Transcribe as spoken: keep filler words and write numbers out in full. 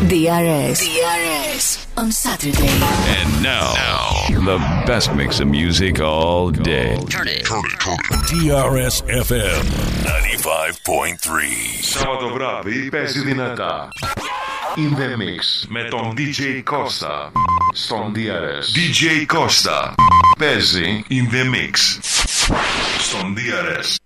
ντι αρ ες. ντι αρ ες on Saturday. And now, now, the best mix of music all day. Turn it, turn it, turn it. ντι αρ ες εφ εμ ninety-five point three. Σάββατο βράδυ παίζει δυνατά. In the Mix με τον ντι τζέι Costa στον ντι αρ ες. ντι τζέι Costa παίζει In the Mix στον ντι αρ ες.